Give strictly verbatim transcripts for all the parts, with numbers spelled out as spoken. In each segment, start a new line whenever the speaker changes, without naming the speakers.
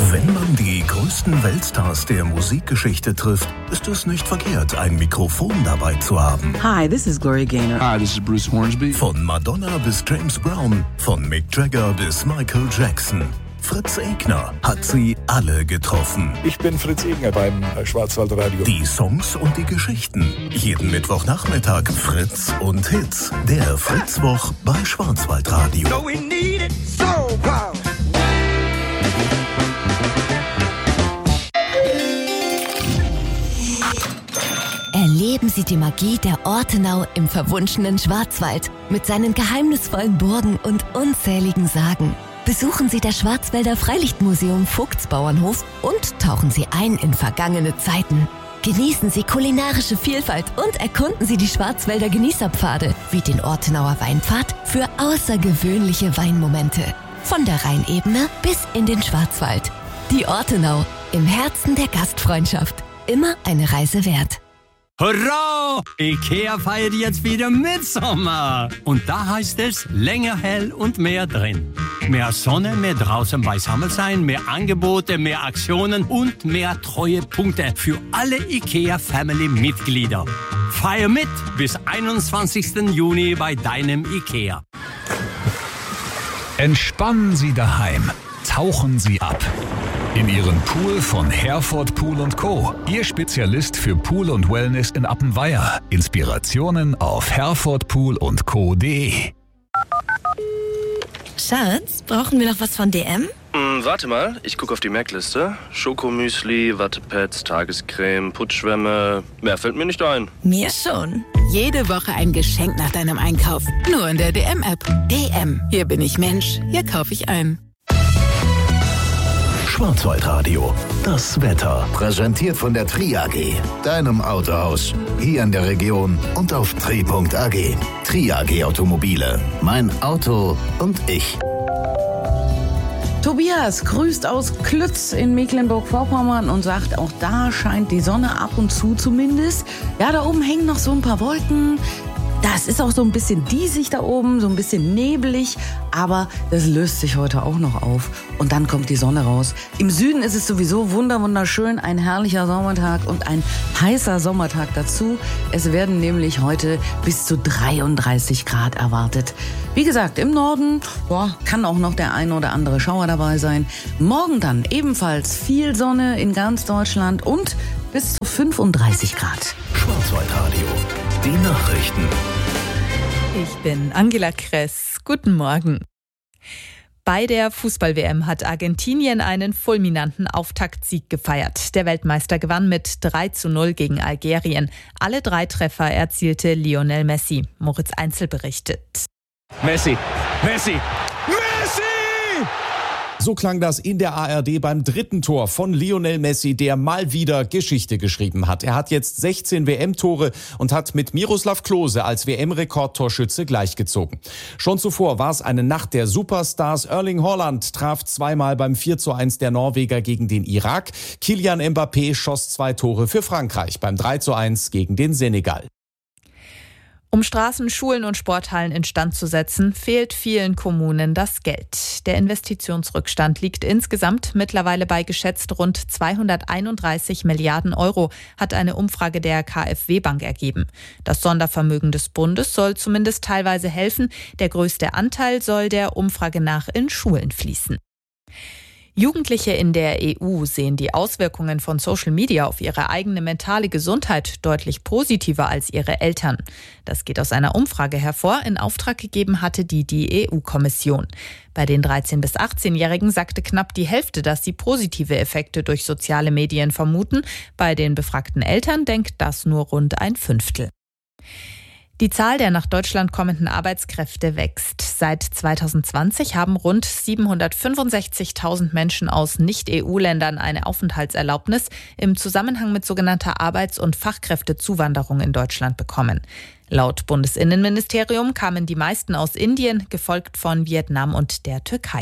Wenn man die größten Weltstars der Musikgeschichte trifft, ist es nicht verkehrt, ein Mikrofon dabei zu haben.
Hi, this is Gloria Gaynor.
Hi, this is Bruce Hornsby.
Von Madonna bis James Brown, von Mick Jagger bis Michael Jackson. Fritz Egner hat sie alle getroffen.
Ich bin Fritz Egner beim Schwarzwaldradio.
Die Songs und die Geschichten. Jeden Mittwochnachmittag Fritz und Hits. Der Fritzwoch bei Schwarzwaldradio.
So we need it so power.
Erleben Sie die Magie der Ortenau im verwunschenen Schwarzwald mit seinen geheimnisvollen Burgen und unzähligen Sagen. Besuchen Sie das Schwarzwälder Freilichtmuseum Vogtsbauernhof und tauchen Sie ein in vergangene Zeiten. Genießen Sie kulinarische Vielfalt und erkunden Sie die Schwarzwälder Genießerpfade wie den Ortenauer Weinpfad für außergewöhnliche Weinmomente. Von der Rheinebene bis in den Schwarzwald. Die Ortenau, im Herzen der Gastfreundschaft. Immer eine Reise wert.
Hurra! IKEA feiert jetzt wieder Mitsommer. Und da heißt es länger hell und mehr drin. Mehr Sonne, mehr draußen beisammen sein, mehr Angebote, mehr Aktionen und mehr Treuepunkte für alle IKEA-Family-Mitglieder. Feier mit bis einundzwanzigsten Juni bei deinem IKEA.
Entspannen Sie daheim. Tauchen Sie ab. In Ihren Pool von Herford Pool und Co. Ihr Spezialist für Pool und Wellness in Appenweier. Inspirationen auf herford pool und co punkt de.
Schatz, brauchen wir noch was von D M?
Mm, warte mal, ich gucke auf die Merkliste. Schokomüsli, Wattepads, Tagescreme, Putzschwämme. Mehr fällt mir nicht ein.
Mir schon.
Jede Woche ein Geschenk nach deinem Einkauf. Nur in der D M-App. D M. Hier bin ich Mensch. Hier kaufe ich ein.
Schwarzwaldradio, das Wetter.
Präsentiert von der Tri A G, deinem Autohaus. Hier in der Region und auf tri punkt a g. Tri A G Automobile. Mein Auto und ich.
Tobias grüßt aus Klütz in Mecklenburg-Vorpommern und sagt, auch da scheint die Sonne ab und zu zumindest. Ja, da oben hängen noch so ein paar Wolken. Das ist auch so ein bisschen diesig da oben, so ein bisschen nebelig, aber das löst sich heute auch noch auf und dann kommt die Sonne raus. Im Süden ist es sowieso wunder wunderschön, ein herrlicher Sommertag und ein heißer Sommertag dazu. Es werden nämlich heute bis zu dreiunddreißig Grad erwartet. Wie gesagt, im Norden boah, kann auch noch der ein oder andere Schauer dabei sein. Morgen dann ebenfalls viel Sonne in ganz Deutschland und bis zu fünfunddreißig Grad.
Schwarzwaldradio, die Nachrichten.
Ich bin Angela Kress. Guten Morgen. Bei der Fußball-W M hat Argentinien einen fulminanten Auftaktsieg gefeiert. Der Weltmeister gewann mit drei zu null gegen Algerien. Alle drei Treffer erzielte Lionel Messi. Moritz Einzel berichtet.
Messi, Messi, Messi!
So klang das in der A R D beim dritten Tor von Lionel Messi, der mal wieder Geschichte geschrieben hat. Er hat jetzt sechzehn W M-Tore und hat mit Miroslav Klose als W M-Rekordtorschütze gleichgezogen. Schon zuvor war es eine Nacht der Superstars. Erling Haaland traf zweimal beim vier zu eins der Norweger gegen den Irak. Kylian Mbappé schoss zwei Tore für Frankreich beim drei zu eins gegen den Senegal.
Um Straßen, Schulen und Sporthallen instand zu setzen, fehlt vielen Kommunen das Geld. Der Investitionsrückstand liegt insgesamt mittlerweile bei geschätzt rund zweihunderteinunddreißig Milliarden Euro, hat eine Umfrage der KfW-Bank ergeben. Das Sondervermögen des Bundes soll zumindest teilweise helfen. Der größte Anteil soll der Umfrage nach in Schulen fließen. Jugendliche in der E U sehen die Auswirkungen von Social Media auf ihre eigene mentale Gesundheit deutlich positiver als ihre Eltern. Das geht aus einer Umfrage hervor, in Auftrag gegeben hatte die die E U-Kommission. Bei den dreizehn- bis achtzehnjährigen sagte knapp die Hälfte, dass sie positive Effekte durch soziale Medien vermuten. Bei den befragten Eltern denkt das nur rund ein Fünftel. Die Zahl der nach Deutschland kommenden Arbeitskräfte wächst. Seit zweitausendzwanzig haben rund siebenhundertfünfundsechzigtausend Menschen aus Nicht-E U-Ländern eine Aufenthaltserlaubnis im Zusammenhang mit sogenannter Arbeits- und Fachkräftezuwanderung in Deutschland bekommen. Laut Bundesinnenministerium kamen die meisten aus Indien, gefolgt von Vietnam und der Türkei.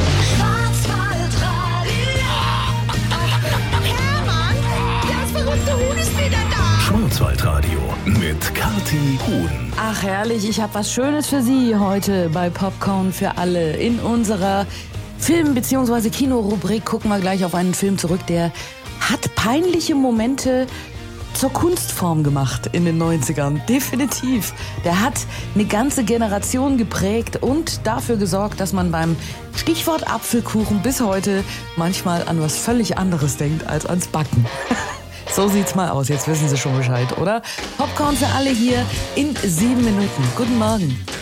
Schwarzwaldradio mit Kathi Huhn.
Ach herrlich, ich habe was Schönes für Sie heute bei Popcorn für alle in unserer Film- bzw. Kinorubrik gucken wir gleich auf einen Film zurück, der hat peinliche Momente zur Kunstform gemacht in den neunzigern. Definitiv. Der hat eine ganze Generation geprägt und dafür gesorgt, dass man beim Stichwort Apfelkuchen bis heute manchmal an was völlig anderes denkt als ans Backen. So sieht's mal aus. Jetzt wissen Sie schon Bescheid, oder? Popcorn für alle hier in sieben Minuten. Guten Morgen.